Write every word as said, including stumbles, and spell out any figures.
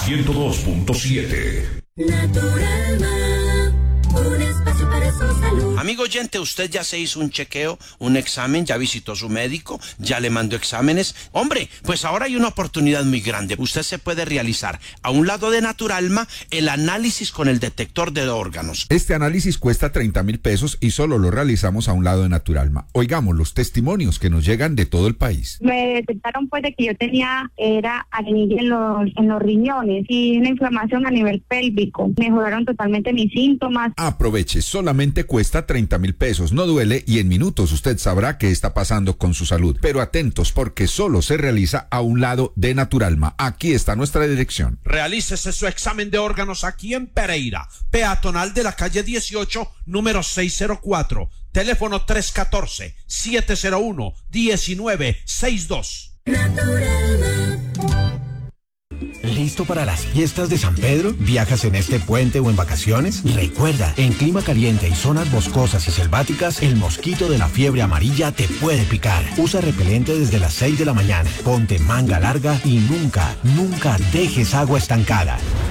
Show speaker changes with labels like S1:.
S1: ciento dos punto siete.
S2: Naturalma, un espacio para su salud.
S3: Amigo oyente, usted ya se hizo un chequeo, un examen, ya visitó su médico, ya le mandó exámenes. Hombre, pues ahora hay una oportunidad muy grande. Usted se puede realizar a un lado de Naturalma el análisis con el detector de órganos.
S4: Este análisis cuesta treinta mil pesos y solo lo realizamos a un lado de Naturalma. Oigamos los testimonios que nos llegan de todo el país.
S5: Me detectaron pues de que yo tenía, era arenilla en los, en los riñones y una inflamación a nivel pélvico. Mejoraron totalmente mis síntomas.
S4: Aproveche, solamente cuesta treinta mil pesos, no duele y en minutos usted sabrá qué está pasando con su salud. Pero atentos porque solo se realiza a un lado de Naturalma. Aquí está nuestra dirección.
S6: Realícese su examen de órganos aquí en Pereira, peatonal de la calle dieciocho, número seiscientos cuatro, teléfono tres uno cuatro, siete cero uno, uno nueve seis dos.
S2: Naturalma.
S7: ¿Listo para las fiestas de San Pedro? ¿Viajas en este puente o en vacaciones? Recuerda, en clima caliente y zonas boscosas y selváticas, el mosquito de la fiebre amarilla te puede picar. Usa repelente desde las seis de la mañana, ponte manga larga y nunca, nunca dejes agua estancada.